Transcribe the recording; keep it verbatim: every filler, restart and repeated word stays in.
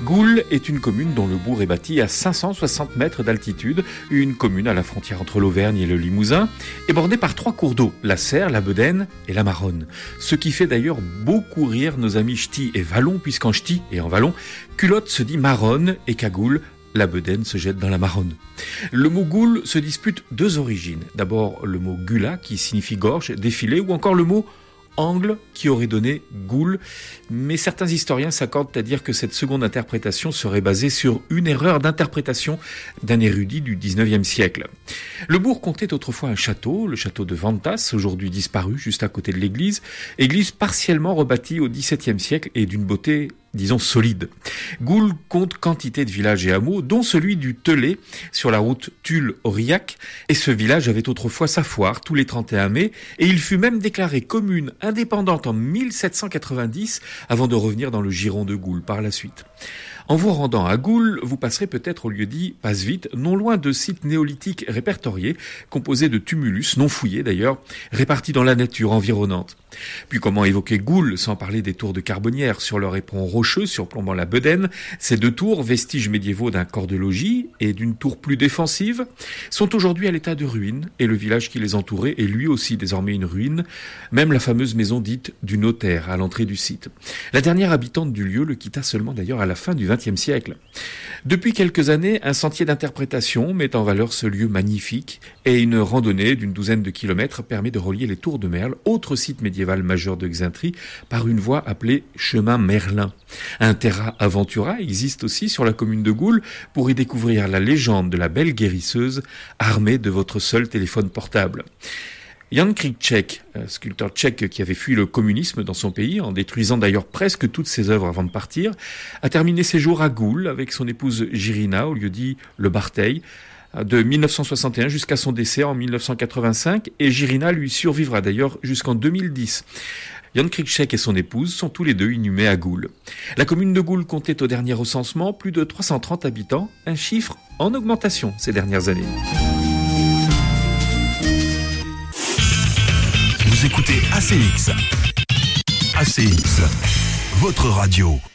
Goul est une commune dont le bourg est bâti à cinq cent soixante mètres d'altitude, une commune à la frontière entre l'Auvergne et le Limousin, et bordée par trois cours d'eau, la Serre, la Bedaine et la Maronne. Ce qui fait d'ailleurs beaucoup rire nos amis ch'tis et vallons, puisqu'en ch'ti et en vallon, culotte se dit Maronne et qu'à Goul, la Bedaine se jette dans la Maronne. Le mot Goul se dispute deux origines. D'abord le mot gula qui signifie gorge, défilé, ou encore le mot angle qui aurait donné Goul, mais certains historiens s'accordent à dire que cette seconde interprétation serait basée sur une erreur d'interprétation d'un érudit du dix-neuvième siècle. Le bourg comptait autrefois un château, le château de Ventas, aujourd'hui disparu juste à côté de l'église, église partiellement rebâtie au dix-septième siècle et d'une beauté disons solide. Goul compte quantité de villages et hameaux, dont celui du Telé, sur la route Tulle-Aurillac, et ce village avait autrefois sa foire tous les trente et un mai, et il fut même déclaré commune indépendante en mille sept cent quatre-vingt-dix, avant de revenir dans le giron de Goul par la suite. En vous rendant à Goul, vous passerez peut-être au lieu-dit Passe-Vite, non loin de sites néolithiques répertoriés, composés de tumulus, non fouillés d'ailleurs, répartis dans la nature environnante. Puis comment évoquer Goul sans parler des tours de Carbonnières sur leur éperon rocheux surplombant la Bedaine? Ces deux tours, vestiges médiévaux d'un corps de logis et d'une tour plus défensive, sont aujourd'hui à l'état de ruine, et le village qui les entourait est lui aussi désormais une ruine, même la fameuse maison dite du notaire à l'entrée du site. La dernière habitante du lieu le quitta seulement d'ailleurs à la fin du vingtième siècle. Depuis quelques années, un sentier d'interprétation met en valeur ce lieu magnifique, et une randonnée d'une douzaine de kilomètres permet de relier les Tours de Merle, autre site médiéval majeur de Xaintrie, par une voie appelée chemin Merlin. Un terra aventura existe aussi sur la commune de Goul pour y découvrir la légende de la belle guérisseuse armée de votre seul téléphone portable. Jan Kricek, sculpteur tchèque qui avait fui le communisme dans son pays, en détruisant d'ailleurs presque toutes ses œuvres avant de partir, a terminé ses jours à Goul avec son épouse Jirina, au lieu-dit Le Bartheil, de mille neuf cent soixante et un jusqu'à son décès en mille neuf cent quatre-vingt-cinq, et Jirina lui survivra d'ailleurs jusqu'en deux mille dix. Jan Kricek et son épouse sont tous les deux inhumés à Goul. La commune de Goul comptait au dernier recensement plus de trois cent trente habitants, un chiffre en augmentation ces dernières années. Vous écoutez A C X. A C X, votre radio.